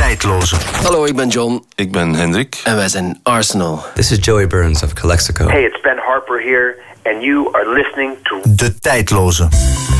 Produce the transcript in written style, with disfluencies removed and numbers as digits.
Tijdloze. Hallo, ik ben John. Ik ben Hendrik. En wij zijn Arsenal. This is Joey Burns of Calexico. Hey, it's Ben Harper here, and you are listening to De Tijdloze.